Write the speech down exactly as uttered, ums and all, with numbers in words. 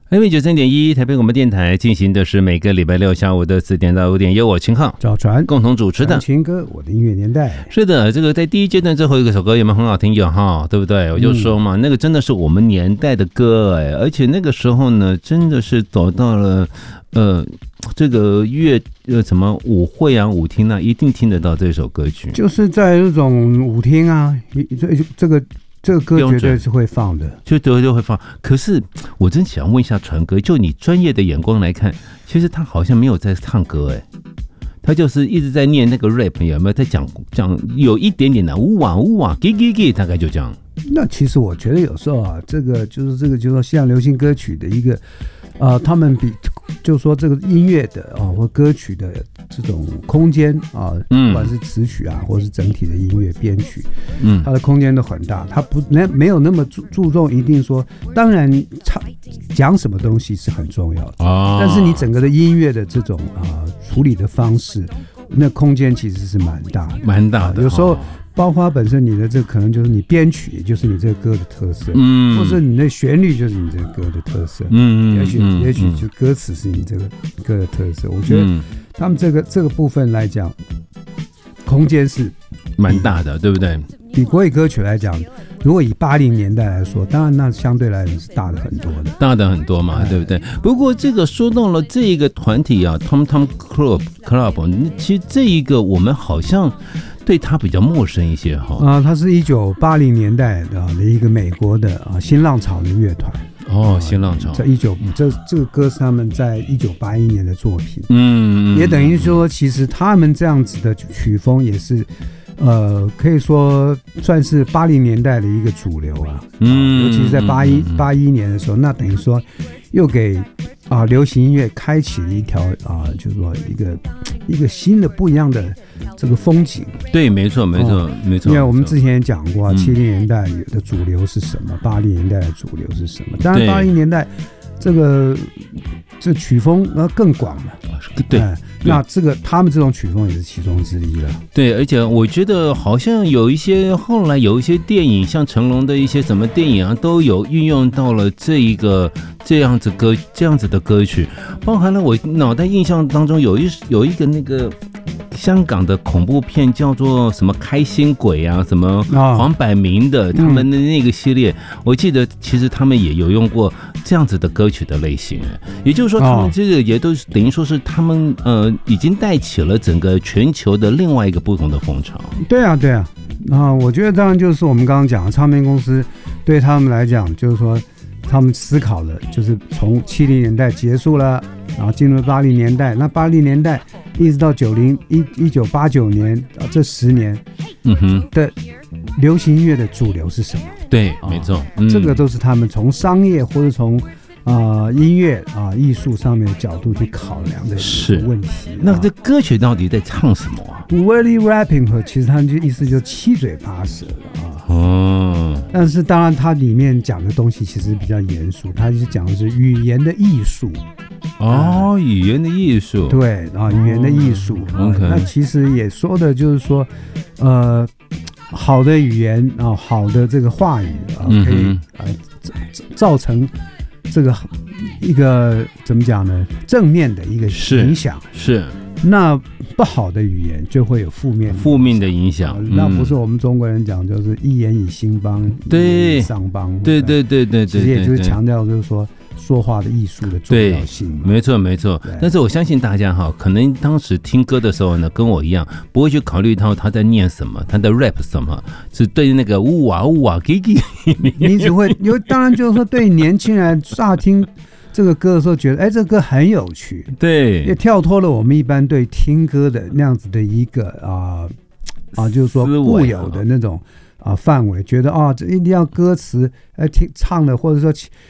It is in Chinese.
F M 九三点一台北广播电台进行的是每个礼拜六下午的四点到五点，由我秦浩赵传共同主持的秦歌我的音乐年代。 是的，这个在第一阶段最后一个首歌有没有很好听？有哈，对不对？我就说嘛，嗯、那个真的是我们年代的歌哎，而且那个时候呢，真的是走到了呃这个乐呃什么舞会啊、舞厅啊，一定听得到这首歌曲， 就是在那种舞厅啊，这这个。这个歌绝对是会放的， 就绝对会放。可是我真想问一下传哥，就你专业的眼光来看，其实他好像没有在唱歌哎，他就是一直在念那个 rap， 有没有在讲讲有一点点的呜哇呜哇给给给，大概就这样。 那其实我觉得有时候啊，这个就是这个就是说像流行歌曲的一个。呃，他们比就是说这个音乐的啊、哦，或歌曲的这种空间啊，不管是词曲啊，或是整体的音乐编曲，嗯，它的空间都很大，它不没有那么注注重一定说，当然唱讲什么东西是很重要的啊，但是你整个的音乐的这种啊、呃、处理的方式，那空间其实是蛮大的， 蛮大的， 有时候。包括本身你的这可能就是你编曲，也就是你这个歌的特色，嗯，或者你的旋律就是你这个歌的特色，嗯，也许、嗯、也许就歌词是你这个歌的特色。我觉得他们这个这个部分来讲，空间是蛮大的，对不对？ 比国语歌曲来讲，如果以八零年代来说，当然那相对来讲是大的很多的， 大的很多嘛，对不对？不过这个说到了这一个团体啊 ，Tom Tom Club Club， 其实这一个我们好像。对他比较陌生一些哈啊，他是一九八零年代的一个美国的啊新浪潮的乐团哦，新浪潮， 在一九这这个歌是他们在一九八一年的作品，嗯，也等于说其实他们这样子的曲风也是呃可以说算是八零年代的一个主流啊，嗯，尤其是在八一八一年的时候，那等于说又给啊流行音乐开启了一条啊，就是说一个一个新的不一样的这个风景。 对，没错，没错，哦、没错。 因为我们之前也讲过，七零年代的主流是什么，八零年代的主流是什么。当然，八零年代这个这曲风呃更广了。 对， 哎、那这个他们这种曲风也是其中之一了。 对，而且我觉得好像有一些后来有一些电影，像成龙的一些什么电影啊，都有运用到了这一个这样子歌这样子的歌曲，包含了我脑袋印象当中有一有一个那个。香港的恐怖片叫做什么开心鬼啊，什么黄百鸣的、哦、他们的那个系列、嗯、我记得其实他们也有用过这样子的歌曲的类型，也就是说他们这个也都是等于说是他们呃已经带起了整个全球的另外一个不同的风潮。 对啊对啊，啊我觉得当然就是我们刚刚讲的唱片公司对他们来讲就是说他们思考了就是从七零年代结束了，然后进入八零年代，那八零年代一直到九零一一九八九年啊，这十年，嗯哼的流行音乐的主流是什么？ 对，没错、 嗯，这个都是他们从商业或者从啊、呃、音乐啊艺术上面的角度去考量的问题。 那这歌曲到底在唱什么啊 ？Wordy rapping 其实他们就意思就七嘴八舌的啊。哦，但是当然它里面讲的东西其实比较严肃，它就是讲的是语言的艺术。 哦、嗯，语言的艺术， 对啊，语言的艺术、哦嗯。那其实也说的就是说，呃，好的语言啊、哦，好的这个话语啊、呃，可以呃造成这个一个怎么讲呢？正面的一个影响是。是那不好的语言就会有负面负面的影响、嗯， 那不是我们中国人讲，就是一言以兴邦， 对， 一言以丧邦， 对对对对对， 其实也就是强调就是说说话的艺术的重要性。 没错没错，但是我相信大家哈，可能当时听歌的时候呢，跟我一样，不会去考虑到他在念什么，他在 rap 什么，是对那个呜哇呜哇给给， 你只会有，当然就是说对年轻人乍听这个歌的时候觉得哎，这个歌很有趣， 对， 也跳脱了我们一般对听歌的那样子的一个啊啊、呃，就是说固有的那种啊范围，觉得啊、哦，这一定要歌词哎听唱的，或者说